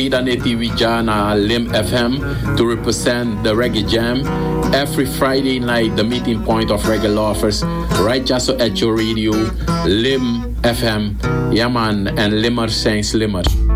Ida Neti Wijana Lim FM to represent the Reggae Jam. Every Friday night, the meeting point of reggae lovers, right just at your radio, Lim FM. Ja man, en Limmer zijn slimmer.